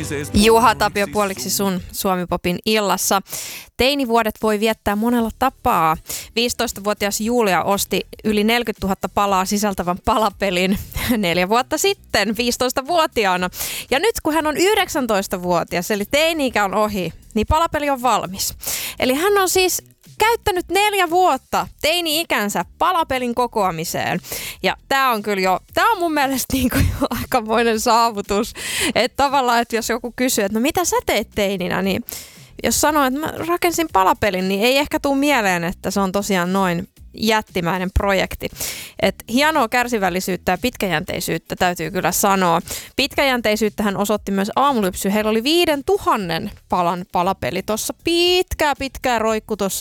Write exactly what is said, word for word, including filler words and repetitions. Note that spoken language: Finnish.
Juha Tapio puoliksi sun Suomi-popin illassa. Teinivuodet voi viettää monella tapaa. viisitoistavuotias Julia osti yli neljäkymmentätuhatta palaa sisältävän palapelin neljä vuotta sitten, viisitoistavuotiaana. Ja nyt kun hän on yhdeksäntoistavuotias, eli teini-ikä on ohi, niin palapeli on valmis. Eli hän on siis käyttänyt neljä vuotta teini-ikänsä palapelin kokoamiseen. Ja tää on kyllä jo, tää on mun mielestä niinku jo aikamoinen saavutus. Että tavallaan, että jos joku kysyy, että no mitä sä teet teininä, niin jos sanoo, että mä rakensin palapelin, niin ei ehkä tule mieleen, että se on tosiaan noin jättimäinen projekti. Et hienoa kärsivällisyyttä ja pitkäjänteisyyttä täytyy kyllä sanoa. Pitkäjänteisyyttä hän osoitti myös Aamulypsy. Heillä oli viiden tuhannen palan palapeli tuossa pitkää pitkää roikku tuossa